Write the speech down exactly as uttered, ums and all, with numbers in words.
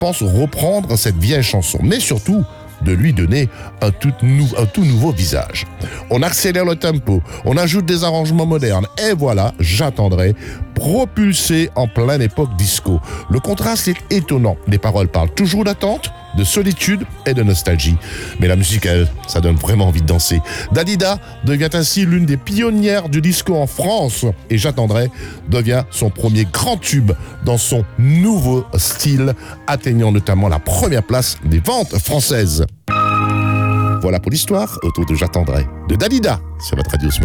pense reprendre cette vieille chanson, mais surtout de lui donner un tout, nou- un tout nouveau visage. On accélère le tempo, on ajoute des arrangements modernes, et voilà, J'attendrai, propulsé en pleine époque disco. Le contraste est étonnant, les paroles parlent toujours d'attente, de solitude et de nostalgie. Mais la musique, elle, ça donne vraiment envie de danser. Dalida devient ainsi l'une des pionnières du disco en France, et J'attendrai devient son premier grand tube dans son nouveau style, atteignant notamment la première place des ventes françaises. Voilà pour l'histoire autour de J'attendrai de Dalida sur votre radio.